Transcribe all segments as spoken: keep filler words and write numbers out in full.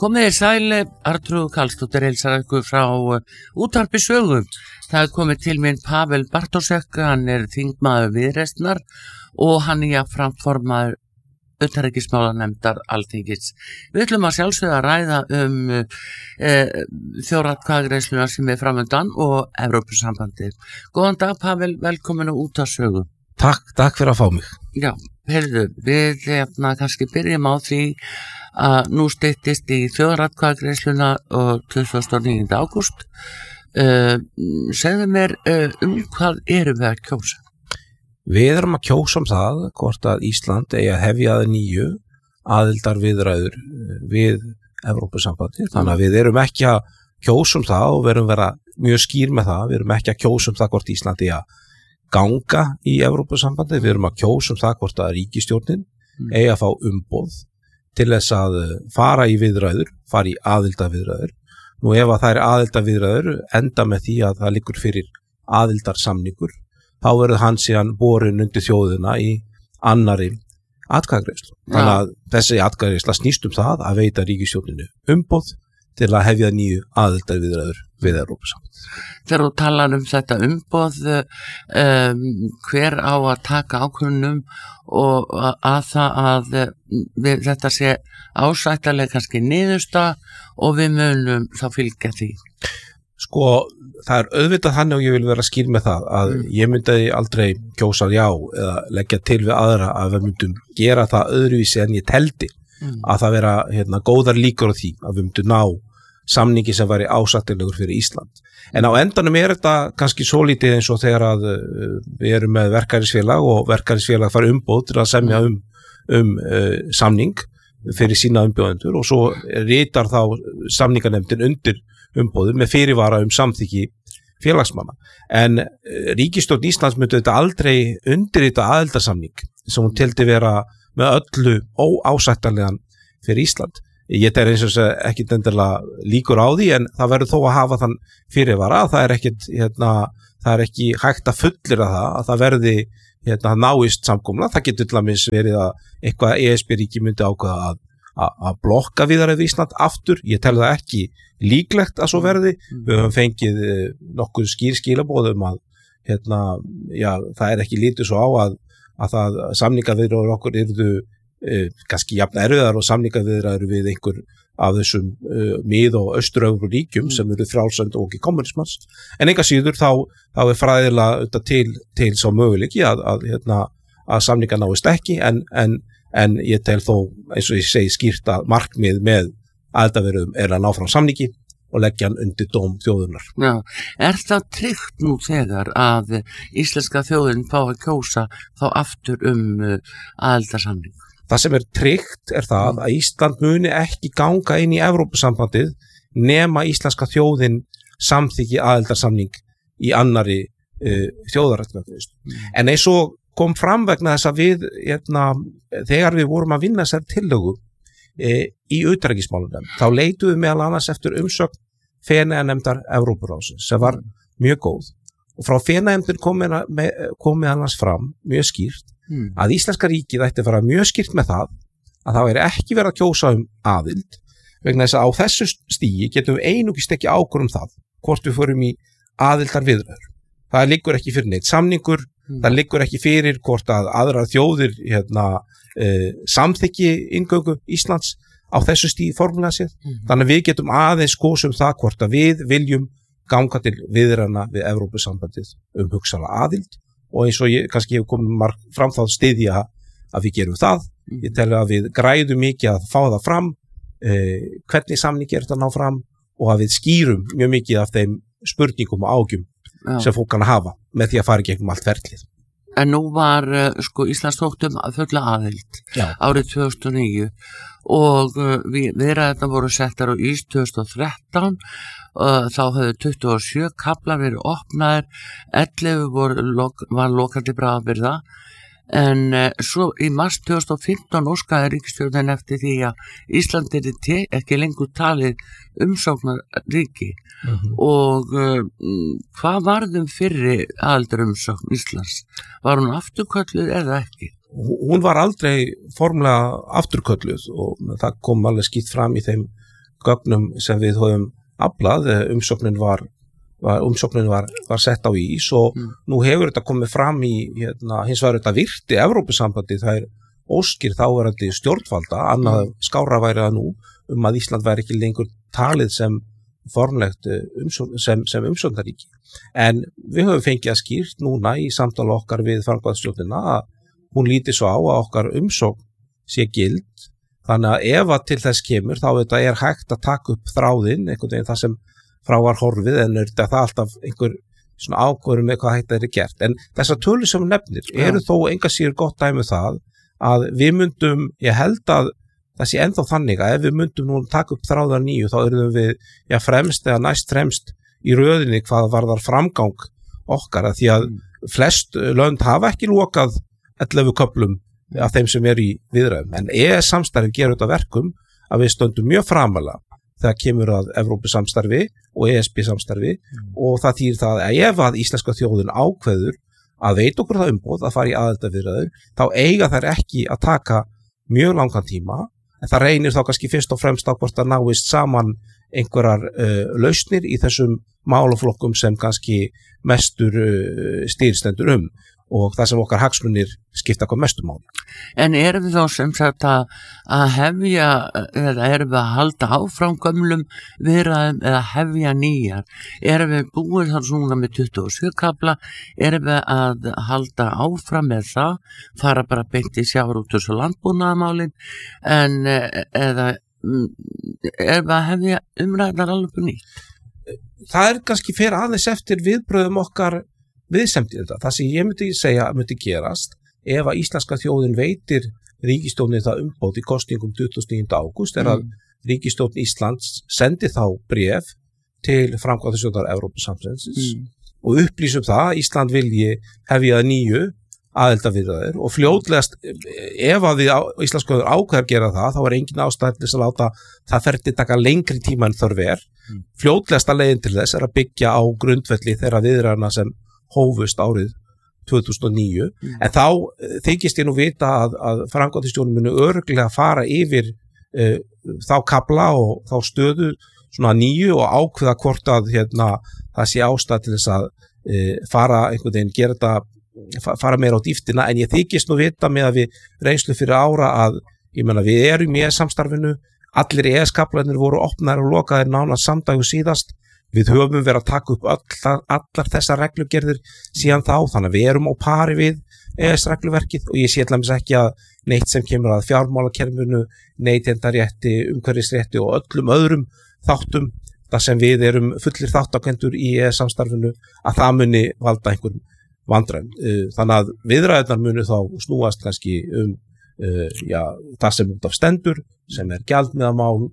Komið þið sæl, Arnþrúður Karlsdóttir heilsar ykkur frá útvarpi Sögu. Það er komið til minn Pavel Bartošek, hann er þingmaður Viðreisnar og hann er jafnframt formaður utanríkismálanefndar Alþingis. Við ætlum að sjálfsögðu að ræða um e, þjóðaratkvæðagreiðsluna sem er framundan og Evrópusambandið. Góðan dag Pavel, velkominu út á Sögu. Takk, takk fyrir að fá mig. Já, heyrðu, við hérna kannski byrjum á því að nú styttist í þjóðaratkvæðagreiðsluna og tuttugasta og níunda ágúst. Uh, segðu mér uh, um hvað erum við að kjósa? Við erum að kjósa um það hvort að Ísland eigi að hefja að nýju aðildarviðræður við Evrópusambandið. Þannig að við erum ekki að kjósa um það og við erum vera mjög skýr með það. Við erum ekki að kjósa um það hvort Ísland eigi að ganga í Evrópusambandið. Við erum að kjósa um það hvort að ríkisstjórnin eigi að fá umboð til þess að fara í viðræður, fara í aðildarviðræður. Nú ef að það er aðildarviðræður enda með því að það liggur fyrir aðildarsamningur, þá verður hann síðan borin undir þjóðina í annari atkvæðagreiðslu. Þannig að þessi atkvæðagreiðsla snýst um það að veita ríkisstjórninu umboð til að hefja nýju aðildarviðræður við Evrópusambandið. Þegar þú talar um þetta umboð, um, hver á að taka ákvörðunum og að það að við, þetta sé ásættanlega kannski niðurstaða og við munum þá fylgja því? Sko, það er auðvitað þannig og ég vil vera skýr með það að mm. ég myndi aldrei kjósa já eða leggja til við aðra að við myndum gera það öðruvísi en ég teldi mm. að það vera hérna, góðar líkur á því að við myndum ná samningi sem væri ásættanlegur fyrir Ísland. En á endanum er þetta kannski svo lítið eins og þegar að uh, við erum með verkærisfélag og verkærisfélag fara umboð til að semja um, um uh, samning fyrir sína umbjóðendur og svo ritar þá samninganefndin undir umboðu með fyrirvara um samþykki félagsmanna. En uh, ríkisstjórn Íslands myndi þetta aldrei undirrita aðildarsamning sem hún teldi vera með öllu óásættanlegan fyrir Ísland. Ég tel eins og þess að ekki endilega líkur á því en það verður þó að hafa þann fyrirvara að það er ekkit, hérna, það er ekki hægt að fullira það að það verði hérna, náist samkommulag. Það getur til að minns verið að eitthvað E S B-ríki myndi ákveða að, að, að blokka viðræður við Ísland aftur. Ég tel það ekki líklegt að svo verði. Við höfum fengið nokkuð skýr skilaboðum að hérna, já, það er ekki lítið svo á að, að það samningaviðræður okkur yrðu Uh, kannski jafn erfiðar og samningaviðræður við einhver af þessum uh, mið- og austur-Evrópu ríkjum mm. sem eru frjálslynd og ekki kommunismans. En enga síður þá, þá er fræðilega til, til sá möguleiki að, að, hérna, að samninga náist ekki en, en, en ég tel þó eins og ég segi skýrt að markmið með aðildarviðræðum er að ná fram samningi og leggja hann undir dóm þjóðunar. Já, er það tryggt nú þegar að íslenska þjóðin fá að kjósa þá aftur um uh, aðildarsamning? Það sem er tryggt er það að Ísland muni ekki ganga inn í Evrópusambandið nema íslenska þjóðin samþykki aðildarsamning í annari uh, þjóðaratkvæðagreiðslu. Mm. En eins og kom fram vegna þess að við, hérna, þegar við vorum að vinna þessar tillögu uh, í utanríkismálum, þá leituðum við meðal annars eftir umsögn Feneyjanefndar Evrópuráðsins sem var mjög góð. Og frá Feneyjanefndin kom meðal annars fram mjög skýrt Hmm. að íslenska ríkið ætti að fara mjög skýrt með það að það er ekki verið að kjósa um aðild vegna þess að á þessu stígi getum við einungis ekki ákvörðun um það hvort við fórum í aðildarviðræður. Það liggur ekki fyrir neitt samningur, hmm. það liggur ekki fyrir hvort að aðrar þjóðir hérna, eh, samþykki inngöngu Íslands á þessu stígi formulega séð. Hmm. Þannig að við getum aðeins kosum það hvort að við viljum ganga til viðræðna við Evrópusambandið um hugsanlega aðild. Og eins og ég kannski hef komið fram þá styðja að við gerum það. Ég tel að við græðum mikið að fá það fram, eh, hvernig samningi er þetta að ná fram og að við skýrum mjög mikið af þeim spurningum og ágjum Já. sem fólk kann að hafa með því að fara gegnum allt ferlið. En nú var sko Íslands tóktum að fulla aðild Já. árið tvö þúsund og níu og við, viðræðurnar voru settar á ís tvö þúsund og þrettán. Uh, þá höfðu tuttugu og sjö kaflar verið opnaðir, ellefu voru, lok, var lokandi bráðabirgða en uh, svo í mars tvö þúsund og fimmtán óskaði ríkisstjórnin eftir því að Ísland er ekki lengur talið umsóknarríki mm-hmm. og uh, hvað varðum fyrri aðildarumsókn Íslands? Var hún afturkölluð eða ekki? Hún var aldrei formlega afturkölluð og það kom alveg skýrt fram í þeim gögnum sem við höfum aflað, umsóknin var, var, umsóknin var, var sett á ís og mm. nú hefur þetta komið fram í, hérna, hins vegar þetta virti Evrópusambandi, það er óskir þáverandi stjórnvalda, annað mm. skára væri það nú, um að Ísland væri ekki lengur talið sem formlegt umsókn, sem, sem umsóknaríki. En við höfum fengið að skýrt núna í samtala okkar við framkvæmdastjórnina að hún líti svo á að okkar umsókn sé gild. Þannig að ef að til þess kemur þá þetta er hægt að taka upp þráðinn, einhvern veginn það sem frá var horfið, en er þetta alltaf einhver svona ákvörðum með hvað þetta er gert. En þessar tölur sem nefnir eru ja. Þó enga síður gott dæmi það að við myndum, ég held að það sé ennþá þannig að ef við myndum nú taka upp þráðar nýju þá erum við já, fremst eða næst fremst í röðinni hvað varðar framgang okkar, að því að flest lönd hafa ekki lokað ellefu köflum af þeim sem er í viðræðum. En E E S-samstarfi gerur þetta verkum að við stöndum mjög framalega þegar kemur að Evrópusamstarfi og E S B-samstarfi mm. og það þýðir það að ef að íslenska þjóðin ákveður að veit okkur það umboð að fara í aðildarviðræður, þá eiga þær ekki að taka mjög langan tíma, en það reynir þá kannski fyrst og fremst á hvort að náist saman einhverjar uh, lausnir í þessum málaflokkum sem kannski mestur uh, stýrstendur um. Og það sem okkar hagsmunir skipta hvað mestu máli. En erum við þá sem sagt að, að hefja, eða erum við að halda áfram gömlum viðræðum eða hefja nýjar? Erum við búið þar svona með tuttugu og sjö kafla? Erum við að halda áfram með það? Fara bara beint í sjávarútvegs- og landbúnaðarmálin? En eða erum við að hefja umræðar alveg på nýtt? Það er kannski fyrir aðeins eftir viðbröðum okkar viðsemdi þetta. Það sem ég myndi segja myndi gerast ef að íslenska þjóðin veitir ríkisstjórninni það umboð í kosningum tuttugasta og níunda ágúst er að mm. ríkisstjórn Íslands sendi þá bréf til framkvæmdastjórnar Evrópusambandsins mm. og upplýsum það að Ísland vilji hefja nýju aðildarviðræður og fljótlegast ef að við íslenska þjóðin ákveður gera það þá er engin ástæða til að láta það ferli taka lengri tíma en þörf er. Mm. Fljótlegasta leiðin til þess er að byggja á grundvelli þeirra viðræðna sem hófust árið tvö þúsund og níu, mm. en þá þykist ég nú vita að, að framkvæmdastjórnin muni örugglega fara yfir uh, þá kafla og þá stöðu svona nýju og ákveða hvort að hérna, það sé ástæða til þess að uh, fara einhvern veginn, gera þetta fara meira á dýftina, en ég þykist nú vita með að við reynslu fyrir ára að ég menna við erum í E E S-samstarfinu, allir E E S-kaflarnir voru opnaðir og lokaðir nánast samdægu síðast. Við höfum verið að taka upp all, allar þessar reglugerðir síðan þá, þannig að við erum á pari við E E S-regluverkið og ég sé til dæmis ekki að neitt sem kemur að fjármálakerfinu, neytendarétti, umhverfisrétti og öllum öðrum þáttum, þar sem við erum fullir þáttakendur í E E S-samstarfinu, að það muni valda einhvern vandræðum. Þannig að viðræðurnar muni þá snúast kannski um já, það sem út af stendur, sem er gjaldmiðamál,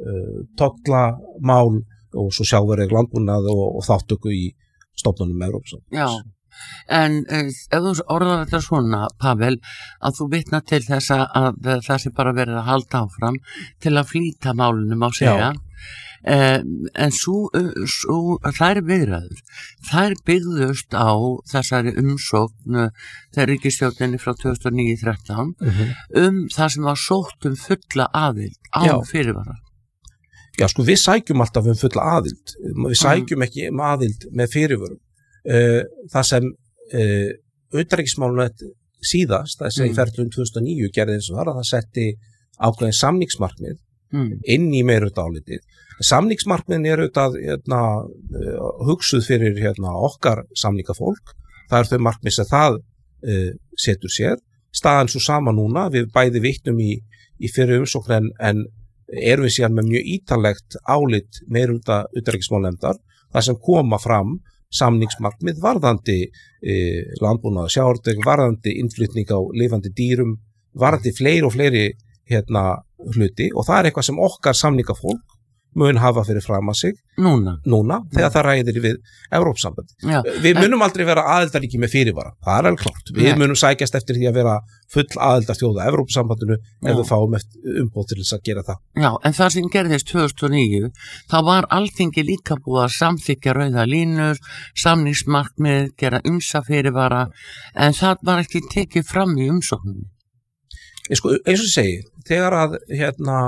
tollamál, og svo sjávarútveg landbúnað og, og þáttöku í stofnunum Evrópusambandsins. Já, en ef þú orðar þetta svona, Pavel, að þú vitna til þess að það sé bara verið að halda áfram til að flýta málunum á segja, eh, en svo, svo þær viðræður, þær byggðust á þessari umsókn þegar ríkisstjórninni frá tvö þúsund og níu til þrettán mm-hmm. um það sem var sótt um fulla aðild án fyrirvara. Já, sko, við sækjum alltaf um fulla aðild. Við sækjum ekki um aðild með fyrirvörum. Það sem uh, utanríkismálunum síðast, það sem í ferlum tvö þúsund og níu gerði eins og þar að það setti ákveðin samningsmarkmið mm. inn í meirihluta-álitið. Samningsmarkmiðin eru auðvitað hérna, hugsuð fyrir hérna, okkar samningafólk. Það er þau markmið sem það uh, setur sér. Staðan svo sama núna, við bæði vitnum í, í fyrir umsókn en, en erum við síðan með mjög ítarlegt álit meirihluta utanríkismálanefndar þar sem koma fram samningsmarkmið varðandi e, landbúnað og sjávarútveg, varðandi innflutning á lifandi dýrum, varðandi fleiri og fleiri hérna, hluti og það er eitthvað sem okkar samningafólk mun hafa fyrir fram að sig núna, núna þegar það ræðir við Evrópusambandið. Við munum en... aldrei vera aðildaríki með fyrirvara, það er alveg klart. Við Nei. munum sækjast eftir því að vera full aðildarþjóða Evrópusambandinu ef við fáum umboð til þess að gera það. Já, en það sem gerðist tvö þúsund og níu, þá var Alþingi líka búið að samþykkja rauða línur, samningsmarkmið, gera umsa fyrirvara, en það var ekki tekið fram í umsóknum. Sko, eins og segi, þegar að hérna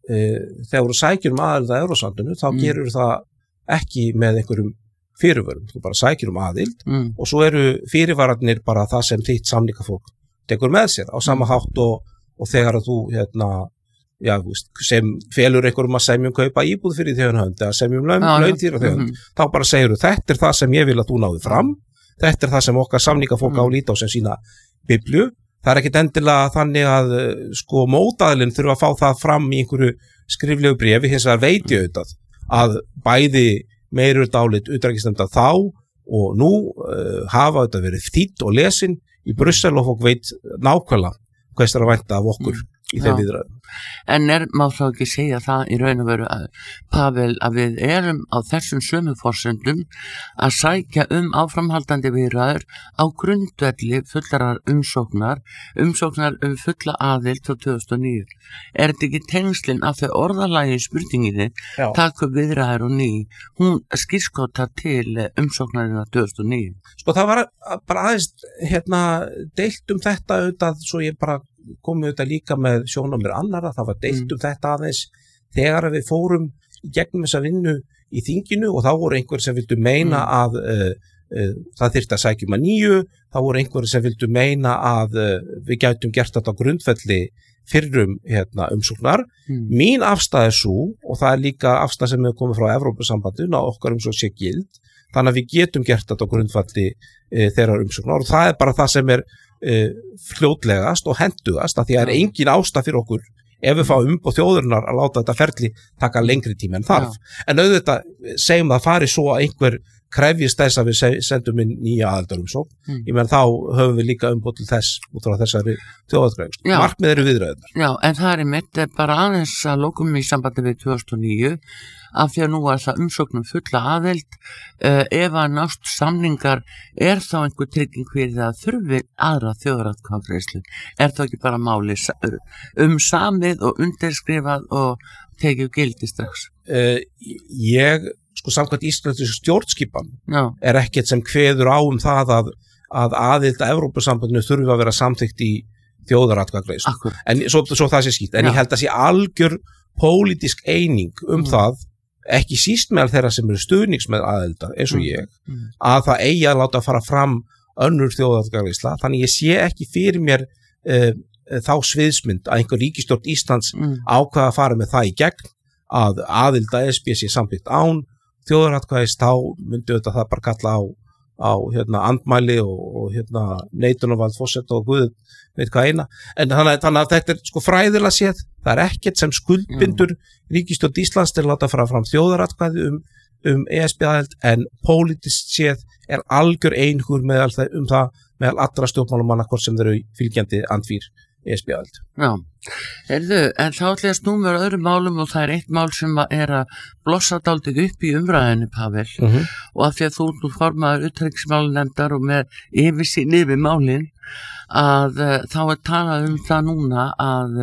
uh, þegar þú sækir um aðild að Evrópusambandinu þá mm. gerur það ekki með einhverjum fyrirvörum, þú bara sækir um aðild mm. og svo eru fyrirvararnir bara það sem þitt samningafólk tekur með sér á sama hátt og, og þegar þú hérna, já, sem felur einhverjum að semjum kaupa íbúð fyrir þjóðan hönd eða semjum laun, ja, laun þýra þjóðan mm. þá bara segir þú, þetta er það sem ég vil að þú náðu fram, þetta er það sem okkar samningafólk mm. á líta á sem sína biblju, það er ekkit endilega þannig að sko mótaðilinn þurfa að fá það fram í einhverju skriflegu bréfi, hins vegar veit ég auðvitað að bæði meirur dálit utanríkisnefndar þá og nú uh, hafa þetta verið þýtt og lesin í Brussel og fólk veit nákvæmlega hvað er að vænta af okkur mm. í þeim viðræðum. En er, má þá ekki segja það í raun og veru að Pavel að við erum á þessum sömu forsendum að sækja um áframhaldandi viðræður á grundvelli fullarar umsóknar, umsóknar um fulla aðild frá tvö þúsund og níu. Er þetta ekki tengslinn af þau orðalagi spurninginni takk upp viðræður og ný, hún skýrskota til umsóknarina tvö þúsund og níu? Sko það var bara aðeins hérna deilt um þetta auðvitað, svo ég bara komið auðvitað líka með sjónum mér annara, það var deilt um mm. þetta aðeins þegar við fórum í gegnum þessa vinnu í þinginu og þá voru einhver sem vildu meina mm. að uh, uh, það þyrfti að sækjum að nýju, þá voru einhver sem vildu meina að uh, við gætum gert þetta á grundvelli fyrrum hérna, umsóknar. Mm. Mín afstæð er svo, og það er líka afstæð sem hefur komið frá Evrópusambandinu og okkar umsókn sé gild, þannig að við getum gert þetta á grundvelli uh, þeirra umsóknar og það er bara það sem er Uh, fljótlegast og hendugast að því að það er engin ástæð fyrir okkur ef við fáum umboð þjóðurinnar að láta þetta ferli taka lengri tíma en þarf. Já. En auðvitað segjum það fari svo að einhver krefjist þess að við sendum inn nýja aðildarumsókn. Mm. Ég meðan þá höfum við líka umboð til þess út frá þessari þjóðatkvæðingu. Markmið eru viðræðurnar. Já, en það er mitt bara aðeins að lokum í sambandi við tvö þúsund og níu af því að nú er það umsóknum fulla aðild uh, ef að nást samningar er þá einhver trygging fyrir að þurfi aðra þjóðaratkvæðagreiðslu, er þá ekki bara máli um samið og undirskrifað og tekið gildi strax? Uh, ég, sko samkvæmt íslenskri stjórnskipan Já. Er ekkert sem kveður á um það að, að aðild að Evrópusambandinu þurfi að vera samþykkt í þjóðaratkvæðagreiðslu, en svo, svo það sé skýrt, en Já. Ég held að sé algjör pólitísk eining um mm. það ekki síst meðal þeirra sem eru stuðnings með aðildar eins og ég, mm. að það eigi að láta fara fram önnur þjóðaratkvæðagreiðsla, þannig ég sé ekki fyrir mér uh, þá sviðsmynd að einhver ríkisstjórn Íslands mm. ákvaða að fara með það í gegn að aðild að E S B sé samþykkt án þjóðaratkvæðis, þá myndi þetta það bara kalla á, á hérna, andmæli og, og hérna, neitunarvald forseta og guð veit hvað eina, en þannig, þannig að þetta er sko fræðilega séð, það er ekkert sem skuldbindur mm. ríkisstjórn Íslands til að láta fara fram þjóðaratkvæði um, um E S B-aðild, en pólitískt séð er algjör einhugur meðal það, um það meðal allra stjórnmálamanna hvort sem þeir eru fylgjandi andfýr E S B-aðild. Já, heyrðu, en þá ætla ég að snúma verið öðrum málum og það er eitt mál sem er að blossa dálítið upp í umræðinu, Pavel, uh-huh. og af því að þú nú formaður utanríkismálanefndar og með yfirsýn yfir málin að uh, þá er talað um það núna að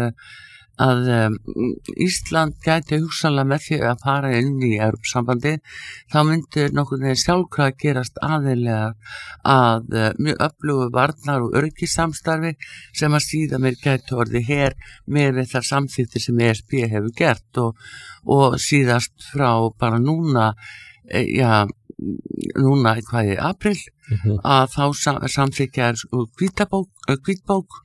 að um, Ísland gæti hugsanlega með því að fara inn í Evrópusambandi, þá myndi nokkuð þegar sjálfkrafa gerast aðeinslega að uh, mjög öflugu varnar og öryggissamstarfi sem að síðan mér gæti orðið hér með þessar samþýttir sem E S B hefur gert og, og síðast frá bara núna e, já, núna hvað í april mm-hmm. að þá sam, samþykja hvítabók, hvítbók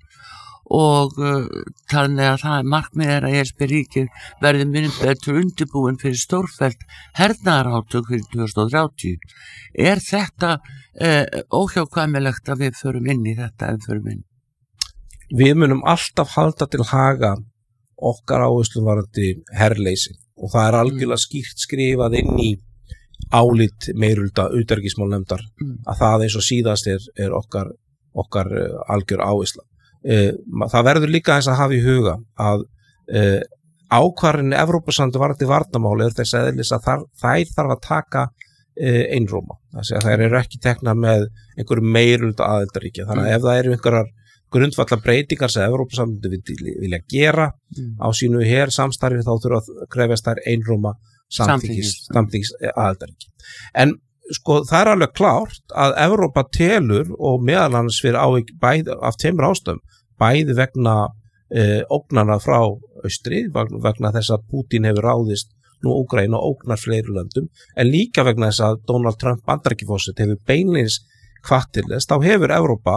og uh, þannig að það er markmið er að E S B-ríkið verði minnum betur undirbúin fyrir stórfellt hernaðarátök fyrir tvö þúsund og þrjátíu. Er þetta uh, óhjákvæmilegt að við förum inn í þetta en förum inn? Við munum alltaf halda til haga okkar áherslu varandi herleysi og það er algjörlega skýrt skrifað inn í álit meirulda utanríkismálanefndar mm. að það eins og síðast er, er okkar, okkar uh, algjör áhersla. Uh, það verður líka eins að hafa í huga að uh, ákvarðinni Evrópusambandið varðandi varnarmáli er þess eðlis að þar, þær þarf að taka uh, einróma. Það eru ekki tekna með einhverju meirulda aðildarríkja. Þannig að ef það eru einhverjar grundvallar breytingar sem Evrópusambandið vilja gera mm. á sínu her samstarfi þá þurfa að krefjast þær einróma samþykkis, samþykkis aðildarríki. En sko það er alveg klárt að Evrópa telur og meðal annars fyrir á bæði af tveimur ástöðum, bæði vegna uh, ógnana frá austri vegna þess að Putin hefur ráðist nú Úkraínu og ógnar fleiri löndum, en líka vegna þess að Donald Trump Bandaríkjaforseti hefur beinlínis hvatt til þess, þá hefur Evrópa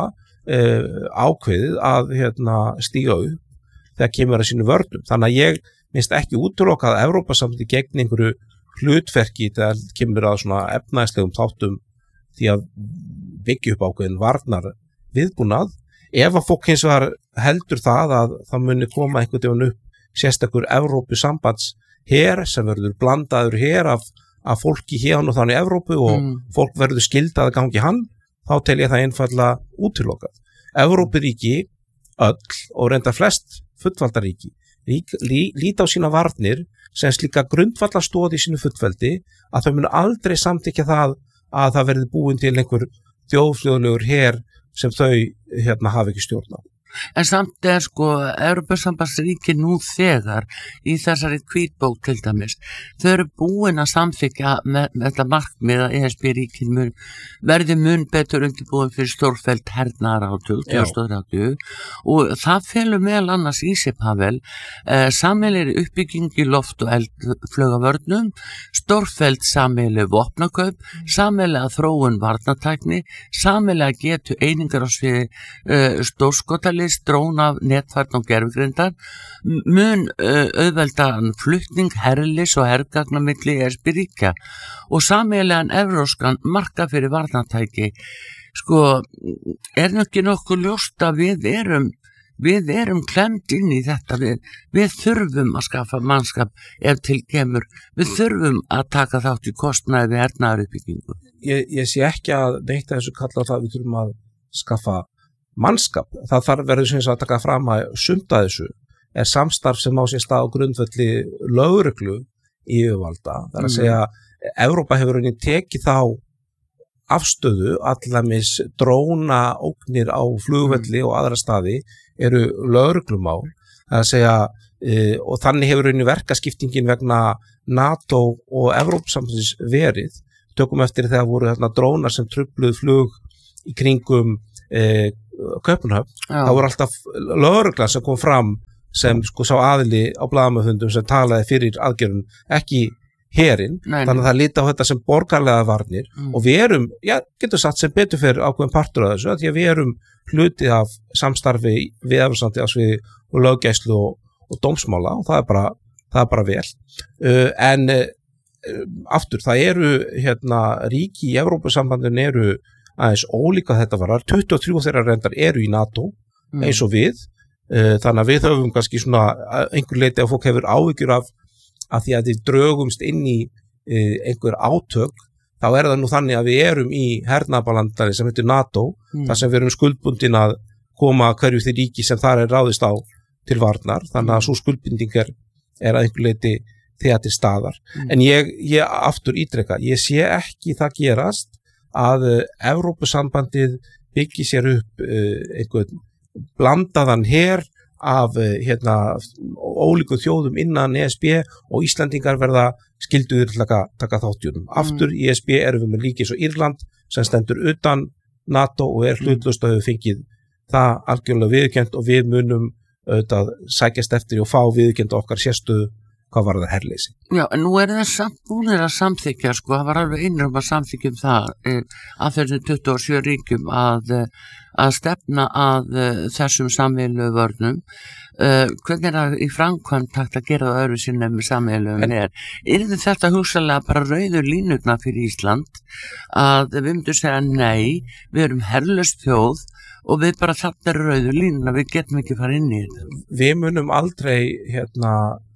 uh, ákveðið að hérna, stíga upp þegar kemur að sínu vörnum. Þannig að ég minnst ekki útilokað að Evrópa samt í gegn einhverju hlutverki þegar kemur að svona efnæslegum þáttum því að byggja upp ákveðin varnar viðbúnað. Ef að fólk hins vegar heldur það að það muni koma einhvern veginn upp sérstakur Evrópu sambands her sem verður blandaður her af, af fólki hérna og þannig í Evrópu og mm. fólk verður skildað að gangi hann, þá tel ég það einfallega útilokað. Evrópuríki öll og reynda flest fullvaldaríki líta á sína varnir sem slíka grundvallastóð í sínu fullveldi að þau munu aldrei samþykkja það að það verði búin til einhver þjóðfljóðlegur her sem þau hérna hafa ekki stjórn á. En samt er sko Evrópusambandsríki nú þegar í þessari hvítbók til dæmis, þau eru búin að samþykja með, með þetta markmið að E S B-ríkin mun, verði mun betur undirbúin fyrir stórfelld hernaðarátök tvö þúsund og þrjátíu og það felur meðal annars í sig Pavel eh, sameiginlegri uppbygging í loft- og eldflaugavörnum, stórfelld sameiginleg vopnakaup, sameiginlega þróun varnartækni, sameiginlega getu einingar á sviði eh, stórskotali dróna, netfærn og gerfugrindar mun uh, auðveldan flutning herlis og hergagna milli E S B-ríkja og sameiginlegan evróskan marka fyrir varnartæki. Sko, er ekki nokkuð ljóst að við erum við erum klemt inn í þetta, við, við þurfum að skaffa mannskap ef til kemur, við þurfum að taka þátt í kostnaði við hernaðaruppbyggingu. Ég, ég sé ekki að neitt þessu kalla það við þurfum að skaffa mannskap. Það þarf verður sem að taka fram að sumta þessu er samstarf sem á sér stað á grundvelli lögreglu í yfirvalda. Það er að segja Evrópa hefur henni tekið þá afstöðu allamis dróna ógnir á flugvelli og aðra staði eru lögreglumál. Það er að segja e, og þannig hefur henni verkaskiptingin vegna NATO og Evrópusambandsins verið. Tökum eftir þegar voru þarna drónar sem trufluðu flug í kringum e, Kaupmannahöfn, það voru alltaf lögreglan sem kom fram sem sko sá aðili á blaðamannafundum sem talaði fyrir aðgerðum, ekki herinn, þannig að það líta á þetta sem borgarlega varnir mm. og við erum, já, getur satt sem betur fyrir ákveðin partur af þessu, að því að við erum hluti af samstarfi við Evrópusambandið á sviði og löggæslu og, og dómsmála og það er bara, það er bara vel. Uh, en uh, aftur, það eru hérna ríki í Evrópusambandinu eru aðeins ólíka þetta varar, tuttugu og þrjú þeirra reyndar eru í NATO eins og við, uh, þannig að við höfum kannski svona einhver leiti að fólk hefur áhyggjur af að því að við drögumst inn í uh, einhver átök, þá er það nú þannig að við erum í hernaðarbalandari sem heitir NATO, mm. þar sem við erum skuldbundin að koma hverju því ríki sem þar er ráðist á til varnar, þannig að svo skuldbinding er, er að einhver leiti þegar til staðar. Mm. En ég, ég aftur ítreka, ég sé ekki það gerast að uh, Evrópusambandið byggi sér upp uh, einhvern blandaðan her af uh, hérna, ólíku þjóðum innan E S B og Íslandingar verða skilduður til að taka þáttjörnum. Mm. Aftur í E S B erum við með líki eins og Írland sem stendur utan NATO og er hlutlaust að hefur fengið það algjörlega viðurkennt og við munum auðvitað sækjast eftir og fá viðurkennt okkar sérstöðu hvað var það herleysi. Já, en nú er það samt búinir að samþykja, sko, það var alveg einrum að samþykjum það eh, að þessum tuttugu og sjö ríkjum að, að stefna að eh, þessum sameiginlegu vörnum. Eh, hvernig er það í framkvæmd takt að gera það öðru sinni með sameiginlegum er? Er þetta hugsalega bara rauður línurna fyrir Ísland að við myndum segja nei, við erum herlaust þjóð og við bara þarna er rauður línurna, við getum ekki fara inn í þetta. Við munum aldrei hérna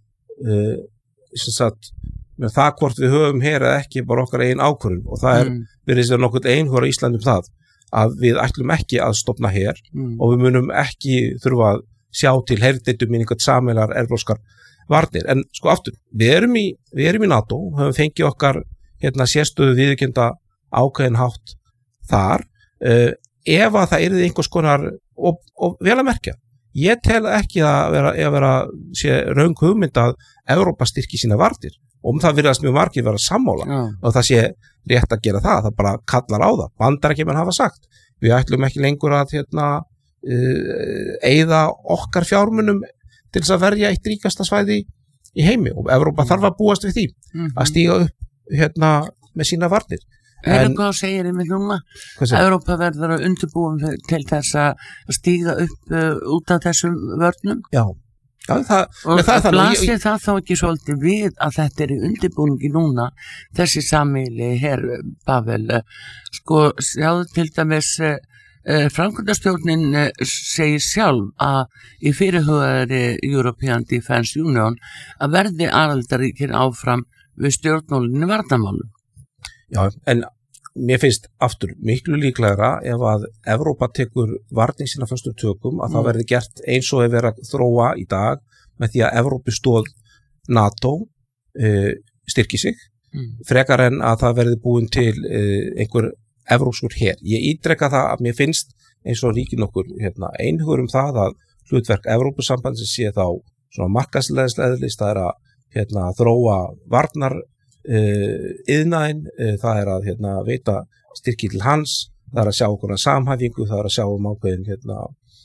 Uh, sagt, með það hvort við höfum hér eða ekki bara okkar eigin ákvörðun og það er mm. virðist vera nokkuð einhverja Ísland um það að við ætlum ekki að stofna hér mm. og við munum ekki þurfa að sjá til herdeitum í einhvern sameiginlegar evrópskar varnir, en sko aftur við erum í, við erum í NATO, höfum fengið okkar hérna sérstöðu viðurkennda ákveðin hátt þar uh, ef að það yrði einhvers konar og, og vel að merkja ég tel ekki að vera, að vera sé röng hugmynd að Evrópa styrki sína varnir og um það virðast mjög margir vera sammála Já. Og það sé rétt að gera það, það bara kallar á það, Bandaríkjamenn hafa sagt við ætlum ekki lengur að hérna, uh, eyða okkar fjármunum til þess að verja eitt ríkasta svæði í heimi og Evrópa þarf að búast við því mm-hmm. að stíga upp hérna með sína varnir. En hvað segir þið mig núna? Evrópa verður að undirbúum til þess að stíga upp uh, út af þessum vörnum? Já. Já, það, og það, það blasir ég, það þá ekki svolítið við að þetta er í undirbúningi núna þessi samíli her Pavel sko sjáðu til dæmis uh, framkvæmdastjórnin uh, segir sjálf að í fyrirhugaðri European Defence Union að verði aðildarríkin áfram við stjórnmálinni varnarmálum. Já, en mér finnst aftur miklu líklegra ef að Evrópa tekur varning sína föstum tökum að mm. það verði gert eins og hefur verið að þróa í dag með því að Evrópustóð NATO uh, styrki sig mm. frekar en að það verði búin til uh, einhver evrópskur her. Ég ítreka það að mér finnst eins og ríkin okkur hérna, einhugur um það að hlutverk Evrópusambandsins sé þá svona markaðsleðisleðlist, það er að hérna, þróa varnar Uh, iðnaðinn, uh, það er að hérna, veita styrki til hans, það er að sjá okkur að samhæfingu, það er að sjá um ákveðin hérna,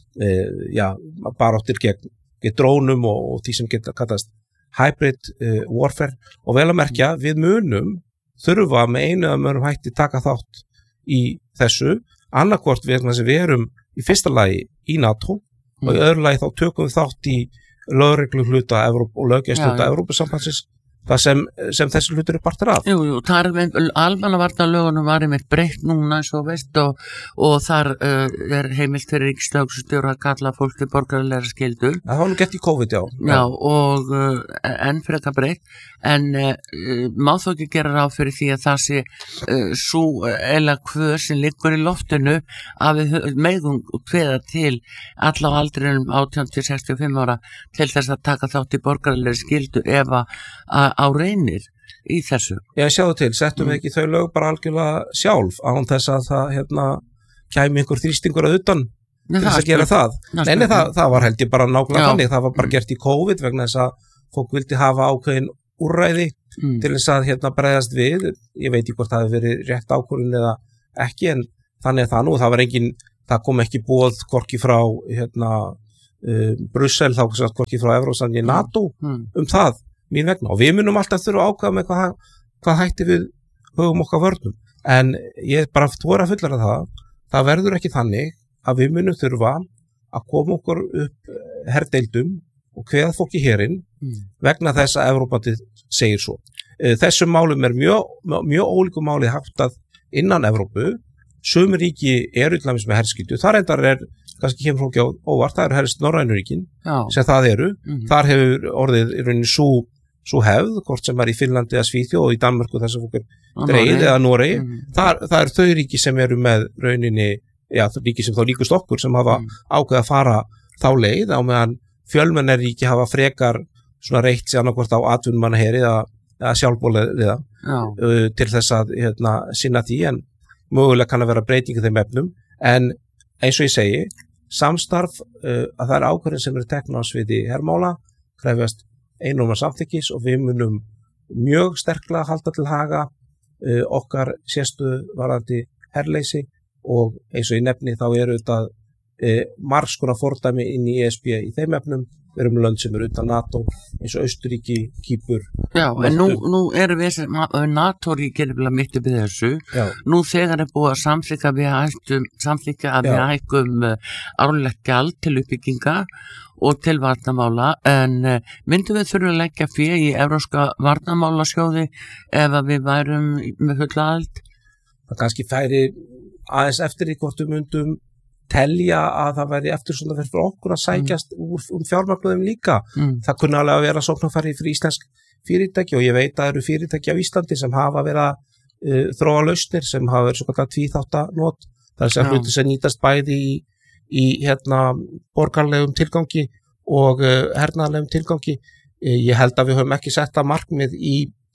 uh, já, baráttir gegn, gegn drónum og, og því sem geta kallast hybrid uh, warfare og vel að merkja, við munum þurfa með einu að munum hætti taka þátt í þessu, annarkvort við, við erum í fyrsta lagi í NATO mm. og í öðru lagi þá tökum við þátt í lögreglu hluta Evróp, og löggæslu hluta Evrópusambandsins það sem, sem þessi hlutur er partur af. Jú, jú, það er almannavarnalögunum var einmitt breytt núna eins og veist og, og þar uh, er heimilt fyrir ríkislögreglustjóra að kalla fólk til borgaralegra skyldur. Það var nú gert í COVID, já. Já, og uh, enn fyrir þetta breytt, en uh, má þó ekki gera ráð fyrir því að það sé uh, svo eða hvör sem liggur í loftinu að við megum kveða til alla á aldrinum átján til sextíu og fimm ára til þess að taka þátt í borgaralegra skyldur ef að á reynir í þessu. Já, sjáðu til, settum við mm. ekki þau lög bara algjörlega sjálf án þess að það hérna kæmi einhver þrýstingur að utan til þess að gera það. Nei, nei, það, það var held ég bara nákvæmlega þannig, það var bara gert í COVID vegna þess að fólk vildi hafa ákveðin úrræði mm. til þess að hérna bregðast við, ég veit ekki hvort það hefur verið rétt ákvörðun eða ekki en þannig að það nú, það var engin, það kom ekki boð hvorki frá hérna uh, Brussel, þá hvorki frá Evrópusambandinu NATO mm. um það mín vegna og við munum alltaf þurfa að ákveða með hvað, hvað hætti við höfum okkar vörnum en ég bara þóra að fullara það það verður ekki þannig að við munum þurfa að koma okkur upp herdeildum og kveða fólk í herinn mm. vegna þess að Evrópatið segir svo. Þessum málum er mjög, mjög ólíku máli háttað innan Evrópu, sum ríki eru til dæmis með herskyldu, þar endar er kannski kemur fólki á óvart, það eru helst Norrænuríkin sem það eru, mm. þar hefur orðið í rauninni svo svo hefð, hvort sem er í Finnlandi eða Svíþjóð og í Danmörku þess að fólk er dreigð eða Noregi, mm. það, það er þau ríki sem eru með rauninni, já, ríki sem þá líkust okkur sem hafa mm. ákveð að fara þá leið, á meðan fjölmennaríki hafa frekar svona reitt sig annarkvort á atvinnumannaheri eða, eða sjálfbóliða uh, til þess að hérna, sinna því, en mögulega kann að vera breytingu þeim efnum, en eins og ég segi, samstarf uh, að það er ákveðin sem eru tekna á sviði hermála, krefjast einróma samþykkis og við munum mjög sterklega halda til haga uh, okkar sérstu varðandi herleysi og eins og ég nefni þá eru þetta uh, margs konar fordæmi inn í E S B í þeim efnum, við erum lönd sem eru utan NATO eins og Austurríki, Kýpur. Já, en nú, nú erum við NATO-ríki er vel að mitt upp í þessu, Já. Nú þegar er búið að samþykka við hættum, samþykka að Já. Við hækkum uh, árlegt gjald til uppbygginga og til varnarmála, en uh, myndum við þurfa að leggja fyrir í evrópska varnarmálasjóði ef að við værum með fulla aðild? Það kannski færi aðeins eftir því hvort við myndum telja að það væri eftir svona fyrir okkur að sækjast mm. úr um fjármagnuðum líka. Mm. Það kunni alveg að vera sóknarfæri fyrir íslensk fyrirtæki og ég veit að það eru fyrirtæki á Íslandi sem hafa verið að uh, þróa lausnir sem hafa verið svona tvíþáttanót. Það er sem hluti sem nýtast bæði í í hérna borgarlegum tilgangi og uh, hernaðarlegum tilgangi. Uh, ég held að við höfum ekki sett að markmið í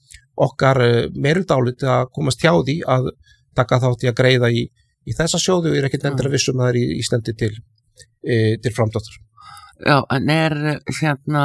okkar uh, meiruldálit að komast hjá því að taka þátt í að greiða í, í þessa sjóðu og ég er ekkert endur að vissum að það er í Íslandi til, uh, til framdáttur. Já, en er hérna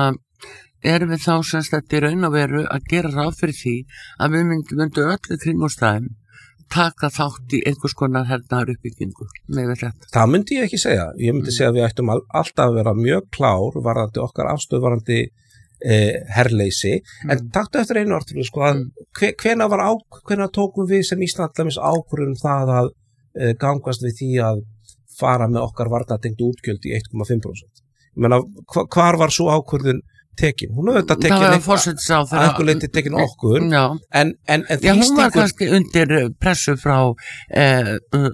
erum við þá semst að í raun og veru að gera ráð fyrir því að við myndum undir öllu kringumstæðum taka þátt í einhvers konar hernaðar uppbyggingu með þetta? Það myndi ég ekki segja. Ég myndi mm. segja að við ættum alltaf að vera mjög klár varðandi okkar afstöð varðandi eh, herleysi. Mm. En taktu eftir einu orðinu, sko, að mm. hvenær var á, hvenær tókum við sem Ísland ákvörðun það að eh, gangast við því að fara með okkar varnartengdu útgjöld í eitt komma fimm prósent. Ég meina, hva, hvar var svo ákvörðun tekin? Hún hefur þetta tekin að einhver leiti tekin okkur já. en, en, en já, hún var kannski undir pressu frá eh,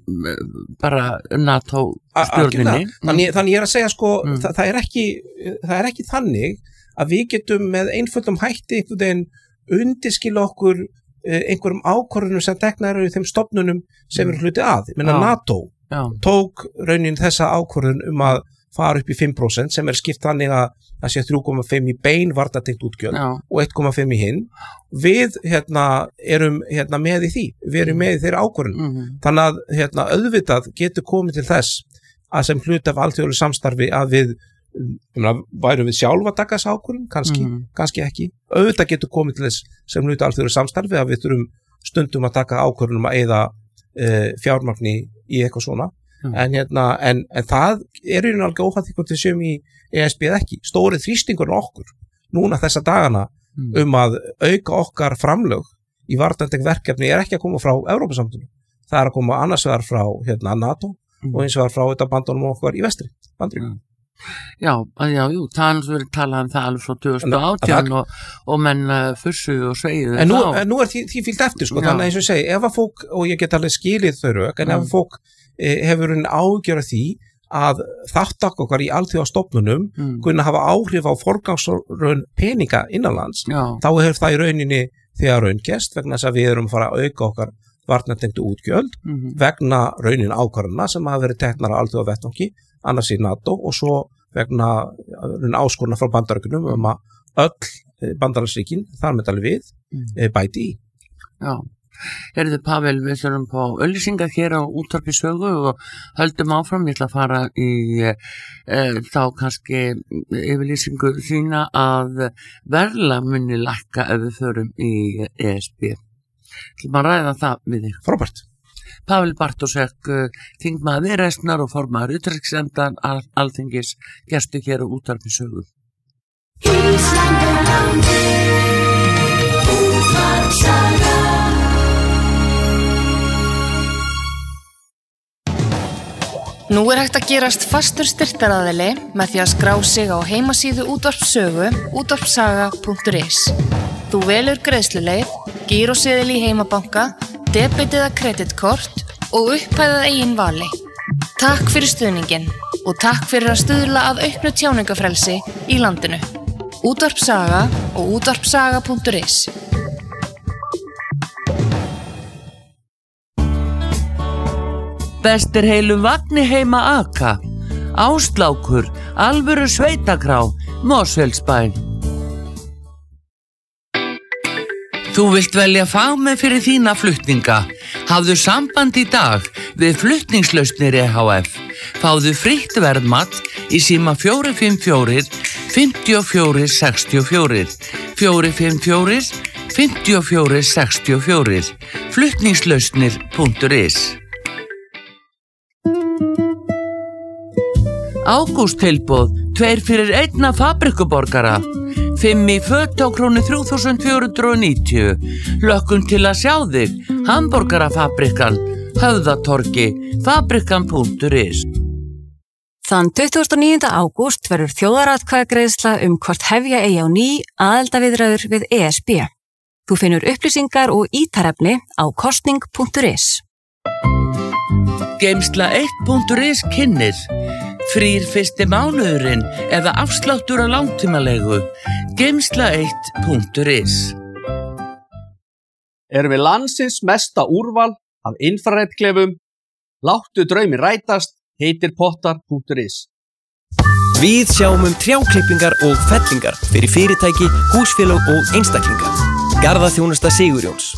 bara NATO stjórninni. Þannig, þannig ég er að segja sko, mm. það, það, er ekki, það er ekki þannig að við getum með einföldum hætti einhvern veginn undirskila okkur eh, einhverjum ákvörðunum sem teknar eru í þeim stofnunum sem eru hluti að. Ég meina NATO Já. tók raunin þessa ákvörðun um að fara upp í fimm prósent sem er skipt þannig að það sé þrjú komma fimm í bein varnartengt útgjöld Já. og eitt komma fimm í hinn. Við hérna, erum hérna, með í því, við erum með í þeirra ákvörðun. Mm-hmm. Þannig að hérna, auðvitað getur komið til þess að sem hluti af alþjóðlegu samstarfi að við um, værum við sjálf að taka þessa ákvörðun, kannski, mm-hmm. kannski ekki. Auðvitað getur komið til þess sem hluti af alþjóðlegu samstarfi að við þurfum stundum að taka ákvörðun um að eyða uh, fjármagni í eitthvað svona. Mm. En, hérna, en, en það er í alveg óhætt hvort við séum í E S B eða ekki. Stórið þrýstingur okkur núna þessa dagana mm. um að auka okkar framlög í varnarteng verkefni er ekki að koma frá Evrópusambandinu. Það er að koma annars vegar frá hérna, NATO mm. og eins vegar frá þetta bandunum okkar í vestri. Mm. Já, já, jú, það er talað um það alveg frá tvö þúsund og átján og, og menn uh, fussu og sveiðu. En nú, en nú er því, því fylgt eftir, sko, já. Þannig eins og ég segi, ef að fólk, og ég get alveg skilið þau rauk, en mm. ef að fólk eh, hefur en ágjör af því að þáttak okkar í alþjóðastofnunum mm. kunna hafa áhrif á forgangsraun peninga innanlands, já. Þá hefur það í rauninni þegar raungest, vegna þess að við erum að fara að auka okkar varnartengdu útgjöld mm. vegna raunin ákvarðana sem hafa verið teknar á alþjóðavettvangi, annars í NATO og svo vegna áskoruna frá Bandaríkjunum um að öll Bandaríkjaríkin, þar með alveg við, mm. bæti í. Já, Herðu Pavel, við þurfum på auglýsingar hér á Útvarpi Sögu og höldum áfram, ég ætla að fara í e, þá kannski yfirlýsingu þína að verðlag muni lækka ef við förum í E S B. Til maður ræða það við þig. Frábært. Pavel Bartósek, þingmaður Viðreisnar og formaður utanríkisnefndar al Alþingis, gestur hér á Útvarpi Sögu. Nú er hægt að gerast fastur styrktaraðili með því að skrá sig á heimasíðu Útvarps Sögu, útvarpssaga punktur is. Þú velur greiðsluleið, gíróseðil í heimabanka, debit eða kreditkort og upphæðað eigin vali. Takk fyrir stuðningin og takk fyrir að stuðla að auknu tjáningafrelsi í landinu. Útvarpssaga og útvarpssaga punktur is. Bestir heilu vagni heima aka, Áslákur, alvöru sveitakrá, Mosfellsbæ. Þú vilt velja fagmenn fyrir þína flutninga. Hafðu samband í dag við Flutningslausnir E H F. Fáðu frítt verðmat í síma fjögur fimm fjögur, fimm fjögur sex fjögur, fjögur fimm fjögur, fimm fjögur sex fjögur, flutningslausnir punktur is. Ágústtilboð, tveir fyrir einna fabrikuborgara, fimm í föt á krónu þrjú þúsund fjögur hundruð og níutíu. Lökkum til að sjá þig, Hamborgarafabrikan, Höfðatorgi, fabrikan punktur is. Þann tuttugasta og níunda ágúst verður þjóðaratkvæðagreiðsla um hvort hefja eigi á ný aðildarviðræður við E S B. Þú finnur upplýsingar og ítarefni á kosning punktur is. Geimsla eitt punktur is kynnir. Frýr fyrsti mánuðurinn eða afsláttur á langtímalegu. Geimsla eitt punktur is. Erum við landsins mesta úrval af infraredklefum? Láttu draumi rætast, heitir pottar punktur is. Við sjáum um trjáklippingar og fellingar fyrir fyrirtæki, húsfélög og einstaklinga. Garðaþjónusta Sigurjóns.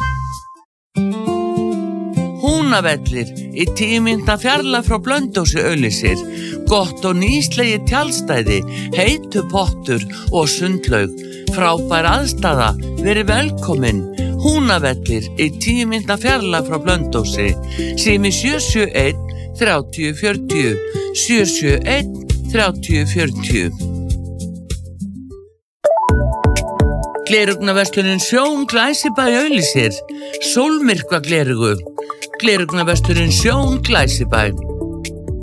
Húnavellir í tíu mínútna fjarlægð frá Blönduósi auglýsir. Gott og nýslegi tjaldstæði, heitu pottur og sundlaug. Frábær aðstaða, verið velkomin. Húnavellir í tíu mínútna fjarlægð frá Blönduósi. Sími sjö sjö einn þrjátíu fjörutíu sjö sjö einn þrjátíu fjörutíu. Glerugnaverslunin Sjón Glæsibæ auglýsir sólmyrkva glerugu. Glerugnaverslunin Sjón Glæsibæ.